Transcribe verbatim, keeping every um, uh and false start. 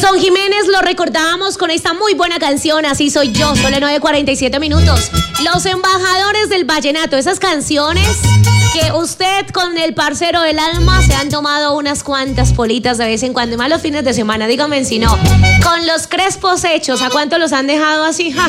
Edson Jiménez lo recordábamos con esta muy buena canción, Así Soy Yo, solo nueve cuarenta y siete minutos. Los embajadores del vallenato, esas canciones que usted con el parcero del alma se han tomado unas cuantas politas de vez en cuando, y más los fines de semana, dígame si no. Con los crespos hechos, ¿a cuánto los han dejado así? Ja.